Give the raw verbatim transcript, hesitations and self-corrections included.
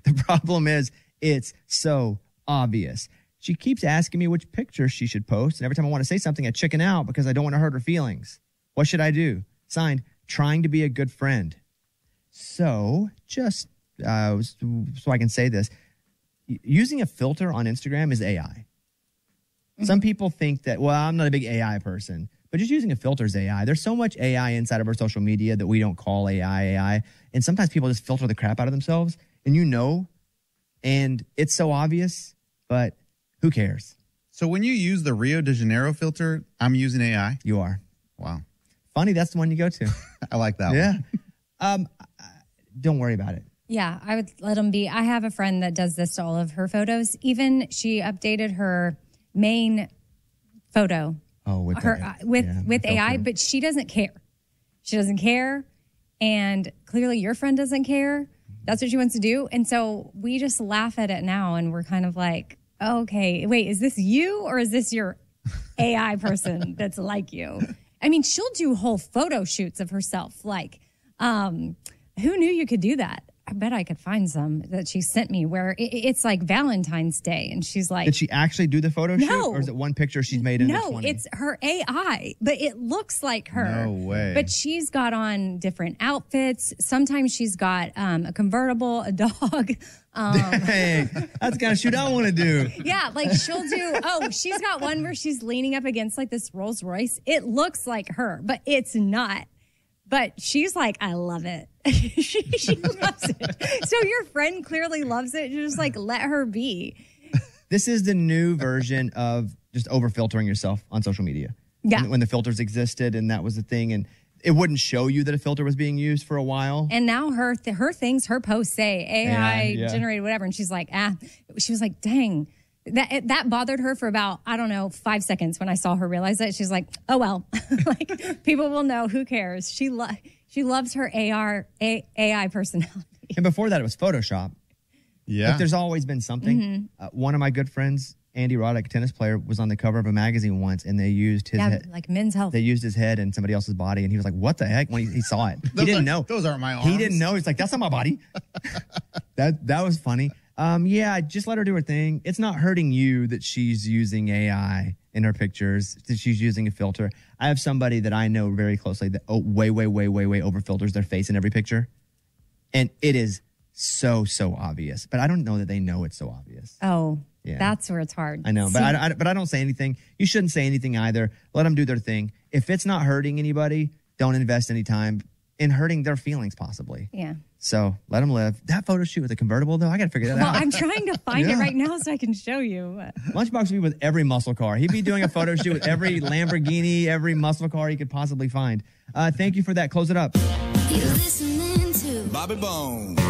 The problem is it's so obvious. She keeps asking me which picture she should post, and every time I want to say something, I chicken out because I don't want to hurt her feelings. What should I do? Signed, trying to be a good friend. So, just uh, so I can say this, using a filter on Instagram is A I. Mm-hmm. Some people think that, well, I'm not a big A I person, but just using a filter is A I. There's so much A I inside of our social media that we don't call A I A I, and sometimes people just filter the crap out of themselves, and you know, and it's so obvious, but who cares? So when you use the Rio de Janeiro filter, I'm using A I? You are. Wow. Funny, that's the one you go to. I like that yeah. one. Um, don't worry about it. Yeah, I would let them be. I have a friend that does this to all of her photos. Even she updated her main photo oh, with, her, that, uh, with, yeah, with A I, filter. but she doesn't care. She doesn't care. And clearly your friend doesn't care. That's what she wants to do. And so we just laugh at it now, and we're kind of like, okay, wait, is this you or is this your A I person that's like you? I mean, she'll do whole photo shoots of herself. Like, um, who knew you could do that? I bet I could find some that she sent me where it, it's like Valentine's Day. And she's like, did she actually do the photo no, shoot? Or is it one picture she's made in No, twenty? it's her A I, but it looks like her. No way. But she's got on different outfits. Sometimes she's got um, a convertible, a dog. Um, Dang, that's the kind of shoot I want to do. Yeah, like she'll do, oh, she's got one where she's leaning up against like this Rolls Royce. It looks like her, but it's not. But she's like, I love it. she, she loves it. So your friend clearly loves it. You just like let her be. This is the new version of just over filtering yourself on social media. Yeah. When, when the filters existed and that was the thing. And it wouldn't show you that a filter was being used for a while. And now her th- her things, her posts say A I yeah, yeah. generated whatever. And she's like, ah, she was like, dang. That it, that bothered her for about, I don't know, five seconds when I saw her realize that. She's like, oh, well, like people will know. Who cares? She, lo- she loves her A R, A- AI personality. And before that, it was Photoshop. Yeah. But there's always been something. Mm-hmm. Uh, one of my good friends, Andy Roddick, a tennis player, was on the cover of a magazine once, and they used his Yeah, head. like Men's Health. They used his head in somebody else's body, and he was like, what the heck? When he, he saw it. He Those didn't are- know. those aren't my He arms. didn't know. He's like, that's not my body. that that was funny. Um, yeah, just let her do her thing. It's not hurting you that she's using A I in her pictures, that she's using a filter. I have somebody that I know very closely that oh, way, way, way, way, way over filters their face in every picture. And it is so, so obvious. But I don't know that they know it's so obvious. Oh, Yeah. that's where it's hard. I know, but See, I, I, but I don't say anything. You shouldn't say anything either. Let them do their thing. If it's not hurting anybody, don't invest any time in hurting their feelings, possibly. Yeah. So let them live. That photo shoot with a convertible, though, I got to figure that Well, out. I'm trying to find Yeah. it right now so I can show you. Lunchbox would be with every muscle car. He'd be doing a photo shoot with every Lamborghini, every muscle car he could possibly find. Uh, thank you for that. Close it up. You're listening to Bobby Bones.